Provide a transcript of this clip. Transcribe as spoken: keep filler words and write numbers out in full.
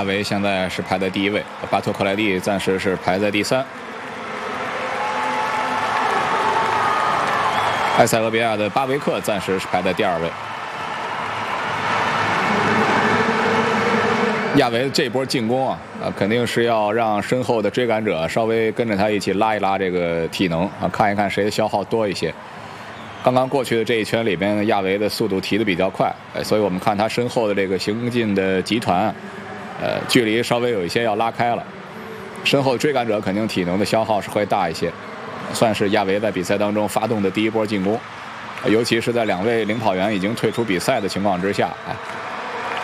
维现在是排在第一位，巴托克莱蒂暂时是排在第三。埃塞俄比亚的巴维克暂时是排在第二位。亚维这波进攻啊，啊，肯定是要让身后的追赶者稍微跟着他一起拉一拉这个体能啊，看一看谁的消耗多一些。刚刚过去的这一圈里边，亚维的速度提的比较快，所以我们看他身后的这个行进的集团，呃，距离稍微有一些要拉开了。身后追赶者肯定体能的消耗是会大一些，算是亚维在比赛当中发动的第一波进攻，尤其是在两位领跑员已经退出比赛的情况之下，哎。